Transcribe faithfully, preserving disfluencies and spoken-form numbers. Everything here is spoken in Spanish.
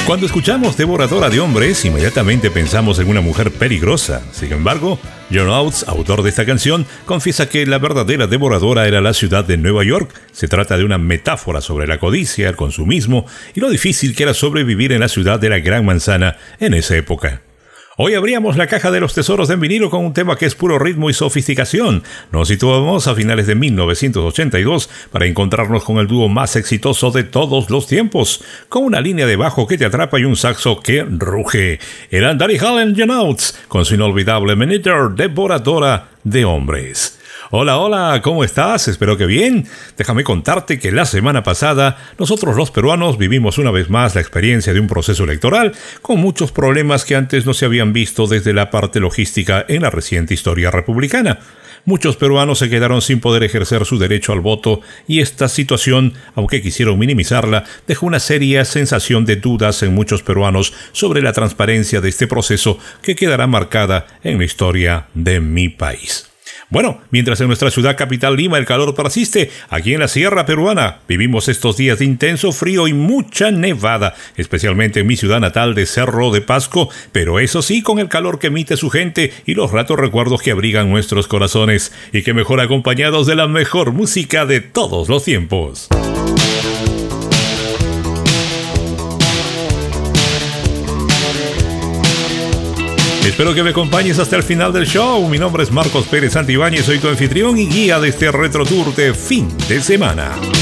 Cuando escuchamos Devoradora de Hombres, inmediatamente pensamos en una mujer peligrosa. Sin embargo, John Oates, autor de esta canción, confiesa que la verdadera devoradora era la ciudad de Nueva York. Se trata de una metáfora sobre la codicia, el consumismo y lo difícil que era sobrevivir en la ciudad de la Gran Manzana en esa época. Hoy abríamos la caja de los tesoros en vinilo con un tema que es puro ritmo y sofisticación. Nos situamos a finales de mil novecientos ochenta y dos para encontrarnos con el dúo más exitoso de todos los tiempos, con una línea de bajo que te atrapa y un saxo que ruge. Eran Daddy Hall y John Oates con su inolvidable Maneater, devoradora de hombres. Hola, hola, ¿cómo estás? Espero que bien. Déjame contarte que la semana pasada nosotros los peruanos vivimos una vez más la experiencia de un proceso electoral con muchos problemas que antes no se habían visto desde la parte logística en la reciente historia republicana. Muchos peruanos se quedaron sin poder ejercer su derecho al voto y esta situación, aunque quisieron minimizarla, dejó una seria sensación de dudas en muchos peruanos sobre la transparencia de este proceso que quedará marcada en la historia de mi país. Bueno, mientras en nuestra ciudad capital Lima el calor persiste, aquí en la sierra peruana vivimos estos días de intenso frío y mucha nevada, especialmente en mi ciudad natal de Cerro de Pasco, pero eso sí con el calor que emite su gente y los ratos recuerdos que abrigan nuestros corazones, y que mejor acompañados de la mejor música de todos los tiempos. Espero que me acompañes hasta el final del show. Mi nombre es Marcos Pérez Santibáñez, soy tu anfitrión y guía de este retro tour de fin de semana.